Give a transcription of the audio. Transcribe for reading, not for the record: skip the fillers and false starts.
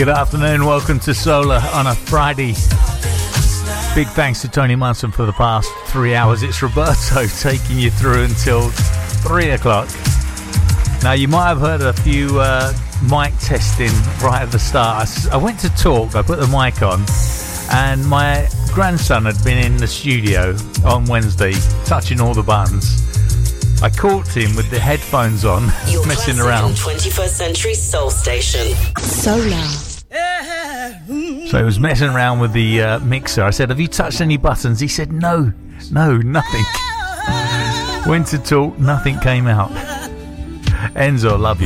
Good afternoon, welcome to Solar on a Friday. Big thanks to Tony Munson for the past 3 hours. It's Roberto taking you through until 3 o'clock. Now, you might have heard a few mic testing right at the start. I went to talk, I put the mic on, and my grandson had been in the studio on Wednesday, touching all the buttons. I caught him with the headphones on, your messing around. 21st century soul station. Solar. So he was messing around with the mixer. I said, have you touched any buttons? He said, no, nothing. Went to talk, nothing came out. Enzo, love you.